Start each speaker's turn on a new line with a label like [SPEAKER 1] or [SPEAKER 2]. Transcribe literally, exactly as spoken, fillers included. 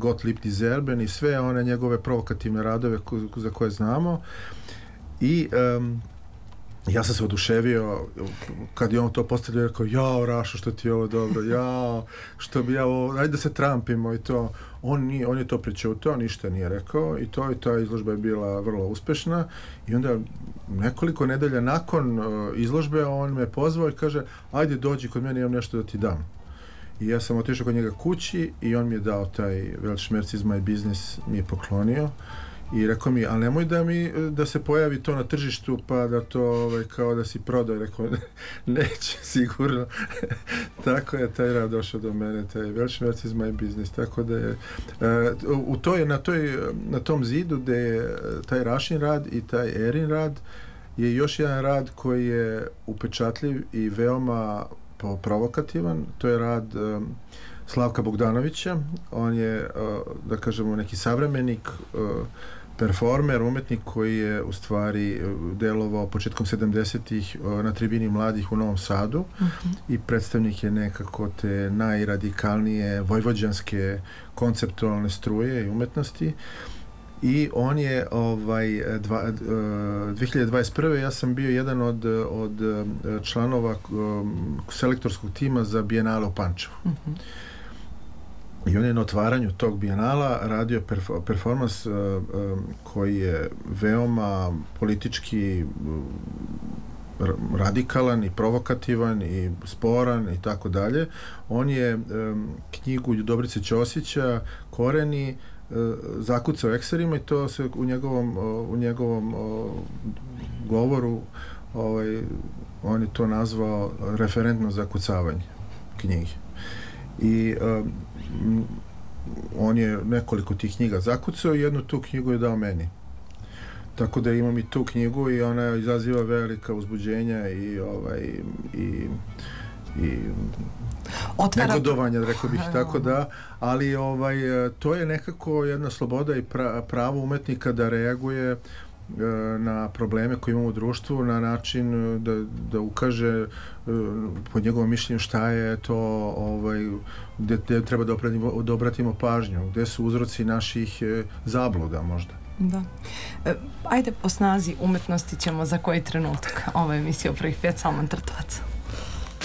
[SPEAKER 1] Gottlieb die Zerben i sve one njegove provokativne radove ko, za koje znamo. I um, ja sam se oduševio kad je on to postavio, rekao, jao Rašo, što ti je ovo dobro, jao, što bi ja ovo, ajde da se trampimo i to. On, nije, on je to pričutao, ništa nije rekao i to i ta izložba je bila vrlo uspešna i onda nekoliko nedelja nakon uh, izložbe on me pozvao i kaže, ajde dođi kod mene, imam nešto da ti dam. I ja sam otišao kod njega kući i on mi je dao taj Weltschmerz is my business, mi je poklonio. I rekao mi, ali nemoj da mi, da se pojavi to na tržištu pa da to ovaj, kao da si prodao. Rekao, neće sigurno. Tako je taj rad došao do mene, taj Weltschmerz is my business. Tako da je, uh, u toj, na, toj, na tom zidu gde je taj Rašin rad i taj Erin rad je još jedan rad koji je upečatljiv i veoma provokativan. To je rad um, Slavka Bogdanovića. On je, uh, da kažemo, neki savremenik, uh, performer, umetnik koji je u stvari delovao početkom sedamdesetih na tribini mladih u Novom Sadu uh-huh. i predstavnik je nekako te najradikalnije vojvođanske konceptualne struje i umetnosti. I on je ovaj dva, dve hiljade dvadeset prve ja sam bio jedan od, od članova um, selektorskog tima za Bijenale u Pančevu. Uh-huh. I on je na otvaranju tog bijenala radio perf- performans uh, um, koji je veoma politički uh, radikalan i provokativan i sporan i tako dalje. On je um, knjigu Dobrice Ćosića Koreni uh, zakucao ekserima i to se u njegovom, uh, u njegovom uh, govoru ovaj, on je to nazvao referentno zakucavanje knjige. I um, on je nekoliko tih knjiga zakucao i jednu tu knjigu je dao meni. Tako da imam i tu knjigu i ona izaziva velika uzbuđenja i ovaj i i Otvara... negodovanja, rekao bih tako da, ali ovaj to je nekako jedna sloboda i pra, pravo umetnika da reaguje na probleme koje imamo u društvu na način da, da ukaže po njegovom mišljenju šta je to ovaj, gde, gde treba da obratimo, da obratimo pažnju, gde su uzroci naših zabluda možda.
[SPEAKER 2] Da. E, ajde po snazi umetnosti ćemo za koji trenutak ova emisija u prvih pet Salman Trtovac.